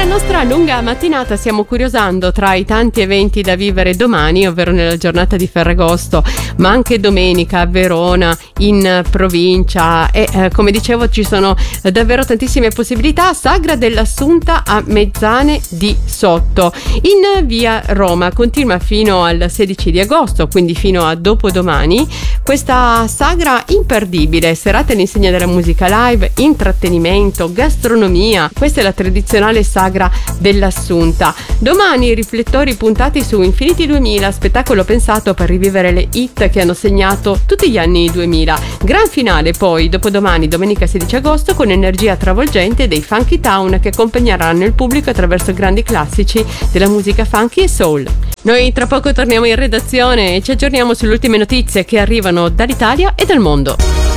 nostra lunga mattinata stiamo curiosando tra i tanti eventi da vivere domani, ovvero nella giornata di Ferragosto, ma anche domenica a Verona, in provincia, e come dicevo ci sono davvero tantissime possibilità. Sagra dell'Assunta a Mezzane di Sotto in via Roma, continua fino al 16 di agosto, quindi fino a dopodomani. Questa sagra imperdibile, serate all'insegna della musica live, intrattenimento, gastronomia. Questa è la tradizionale sagra dell'Assunta. Domani riflettori puntati su Infinity 2000, spettacolo pensato per rivivere le hit che hanno segnato tutti gli anni 2000. Gran finale poi dopodomani, domenica 16 agosto, con energia travolgente dei Funky Town che accompagneranno il pubblico attraverso grandi classici della musica funky e soul. Noi tra poco torniamo in redazione e ci aggiorniamo sulle ultime notizie che arrivano dall'Italia e dal mondo.